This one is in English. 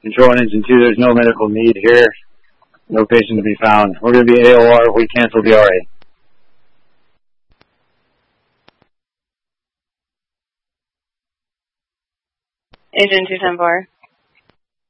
Control Engine 2, there's no medical need here. No patient to be found. We're going to be AOR if we cancel the RA. Agent 210-4.